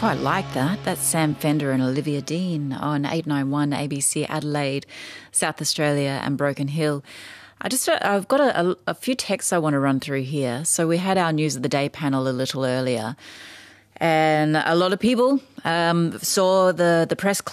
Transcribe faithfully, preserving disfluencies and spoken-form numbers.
Quite like that. That's Sam Fender and Olivia Dean on eight nine one A B C Adelaide, South Australia and Broken Hill. I just, I've got a, a, a few texts I want to run through here. So we had our News of the Day panel a little earlier, and a lot of people um, saw the, the press